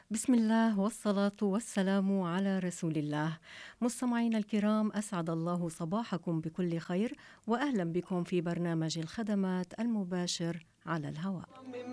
بسم الله والصلاة والسلام على رسول الله. مستمعينا الكرام، أسعد الله صباحكم بكل خير، وأهلا بكم في برنامج الخدمات المباشر على الهواء.